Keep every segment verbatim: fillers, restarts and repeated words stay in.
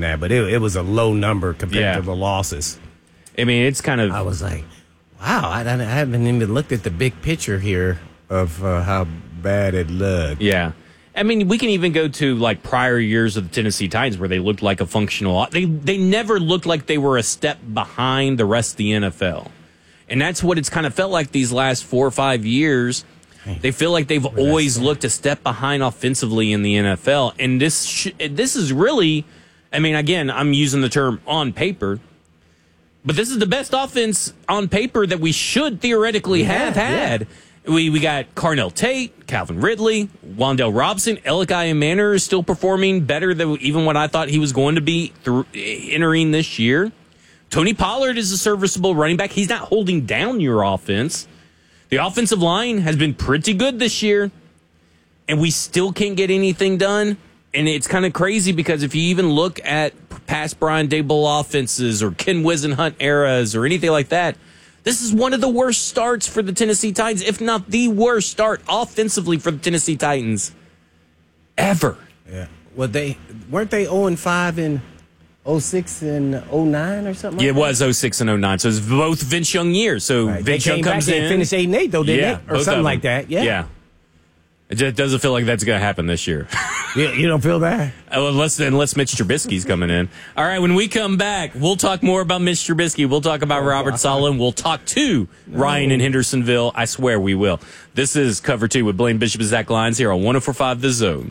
that, but it, it was a low number compared yeah. to the losses. I mean, it's kind of... I was like, wow, I, I haven't even looked at the big picture here of uh, how bad it looked. Yeah. I mean, we can even go to, like, prior years of the Tennessee Titans where they looked like a functional... They, they never looked like they were a step behind the rest of the N F L. And that's what it's kind of felt like these last four or five years. They feel like they've always looked a step behind offensively in the N F L. And this sh- this is really... I mean, again, I'm using the term on paper, but this is the best offense on paper that we should theoretically yeah, have had. Yeah. We we got Carnell Tate, Calvin Ridley, Wan'Dale Robinson, Elikai Manor is still performing better than even what I thought he was going to be through, entering this year. Tony Pollard is a serviceable running back. He's not holding down your offense. The offensive line has been pretty good this year, and we still can't get anything done. And it's kind of crazy because if you even look at past Brian Daboll offenses or Ken Wisenhunt eras or anything like that, this is one of the worst starts for the Tennessee Titans, if not the worst start offensively for the Tennessee Titans ever. Yeah. Well, they weren't they oh and five in oh six and oh nine or something like yeah, that? It was oh six and oh nine. So it's both Vince Young years. So right. Vince they Young came comes back in. and finished eight and eight, though, didn't yeah, they? Or something like that. Yeah. Yeah. It just doesn't feel like that's going to happen this year. you, you don't feel that? Oh, unless, unless Mitch Trubisky's coming in. All right, when we come back, we'll talk more about Mitch Trubisky. We'll talk about Robert Saleh. We'll talk to Ryan in Hendersonville. I swear we will. This is Cover two with Blaine Bishop and Zach Lyons here on one oh four point five The Zone.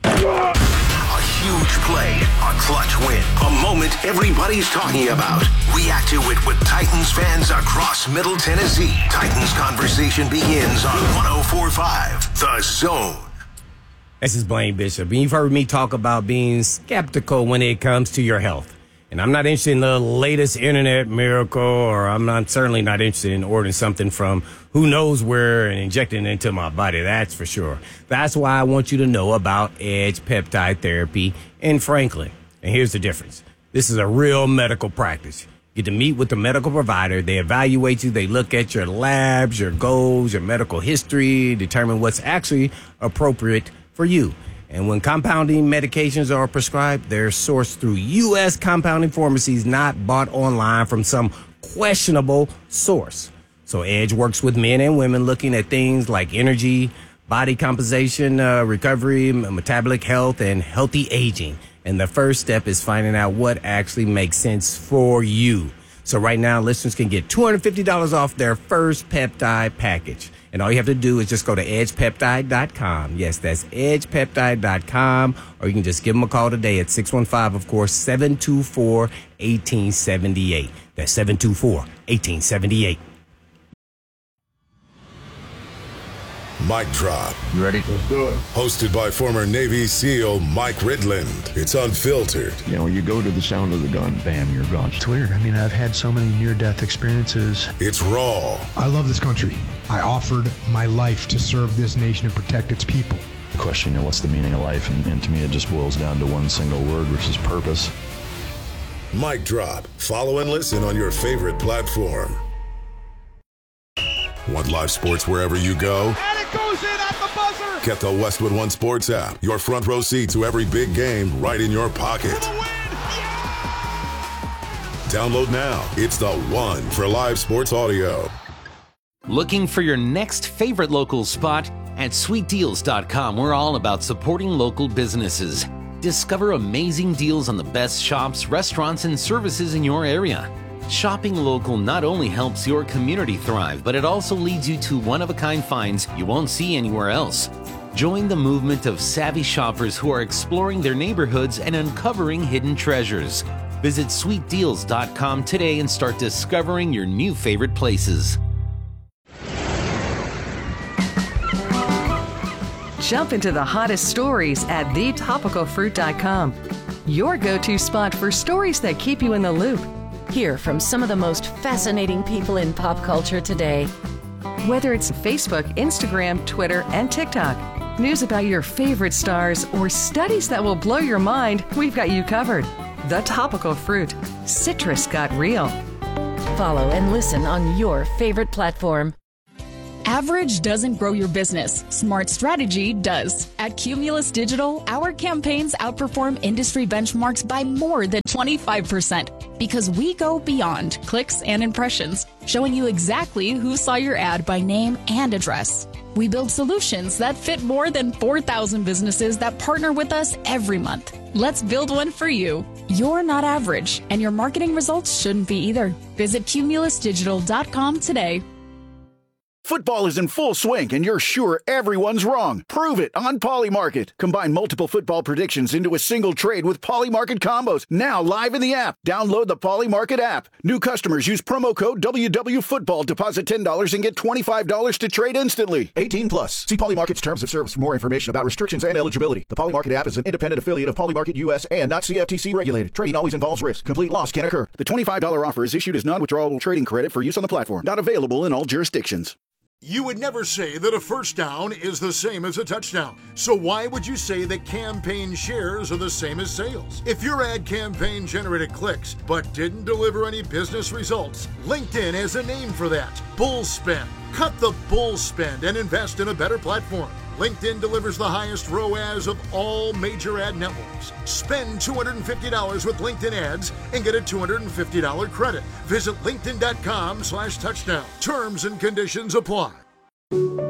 A huge play, a clutch win, a moment everybody's talking about. React to it with Titans fans across Middle Tennessee. Titans conversation begins on one oh four point five The Zone. This is Blaine Bishop, and you've heard me talk about being skeptical when it comes to your health. And I'm not interested in the latest internet miracle, or I'm not certainly not interested in ordering something from who knows where and injecting it into my body, that's for sure. That's why I want you to know about Edge Peptide Therapy in Franklin. And here's the difference. This is a real medical practice. You get to meet with the medical provider. They evaluate you. They look at your labs, your goals, your medical history, determine what's actually appropriate for you. And when compounding medications are prescribed, they're sourced through U S compounding pharmacies, not bought online from some questionable source. So Edge works with men and women looking at things like energy, body composition, uh, recovery, metabolic health, and healthy aging. And the first step is finding out what actually makes sense for you. So right now, listeners can get two hundred fifty dollars off their first peptide package. And all you have to do is just go to edge peptide dot com. Yes, that's edge peptide dot com. Or you can just give them a call today at six one five, of course, seven two four, one eight seven eight. That's seven two four, one eight seven eight. Mic Drop. You ready? Let's do it. Hosted by former Navy SEAL Mike Ridland. It's unfiltered. You know, you go to the sound of the gun, bam, you're gone. It's weird. I mean, I've had so many near-death experiences. It's raw. I love this country. I offered my life to serve this nation and protect its people. The question, you know, what's the meaning of life? And, and to me, it just boils down to one single word, which is purpose. Mic Drop. Follow and listen on your favorite platform. Want live sports wherever you go? And it goes in at the buzzer! Get the Westwood One Sports app. Your front row seat to every big game right in your pocket. Download now. It's the one for live sports audio. Looking for your next favorite local spot? At sweet deals dot com, we're all about supporting local businesses. Discover amazing deals on the best shops, restaurants, and services in your area. Shopping local not only helps your community thrive, but it also leads you to one-of-a-kind finds you won't see anywhere else. Join the movement of savvy shoppers who are exploring their neighborhoods and uncovering hidden treasures. Visit sweet deals dot com today and start discovering your new favorite places. Jump into the hottest stories at the topical fruit dot com. Your go-to spot for stories that keep you in the loop. Hear from some of the most fascinating people in pop culture today. Whether it's Facebook, Instagram, Twitter, and TikTok, news about your favorite stars, or studies that will blow your mind, we've got you covered. The Topical Fruit. Citrus got real. Follow and listen on your favorite platform. Average doesn't grow your business. Smart strategy does. At Cumulus Digital, our campaigns outperform industry benchmarks by more than twenty-five percent because we go beyond clicks and impressions, showing you exactly who saw your ad by name and address. We build solutions that fit more than four thousand businesses that partner with us every month. Let's build one for you. You're not average, and your marketing results shouldn't be either. Visit cumulus digital dot com today. Football is in full swing, and you're sure everyone's wrong. Prove it on Polymarket. Combine multiple football predictions into a single trade with Polymarket combos. Now live in the app. Download the Polymarket app. New customers use promo code W W Football. Deposit ten dollars and get twenty-five dollars to trade instantly. eighteen plus. See Polymarket's terms of service for more information about restrictions and eligibility. The Polymarket app is an independent affiliate of Polymarket U S and not C F T C regulated. Trading always involves risk. Complete loss can occur. The twenty-five dollars offer is issued as non-withdrawable trading credit for use on the platform. Not available in all jurisdictions. You would never say that a first down is the same as a touchdown. So why would you say that campaign shares are the same as sales? If your ad campaign generated clicks but didn't deliver any business results, LinkedIn has a name for that. Bull spend. Cut the bull spend and invest in a better platform. LinkedIn delivers the highest R O A S of all major ad networks. Spend two hundred fifty dollars with LinkedIn ads and get a two hundred fifty dollars credit. Visit linkedin dot com slash touchdown. Terms and conditions apply.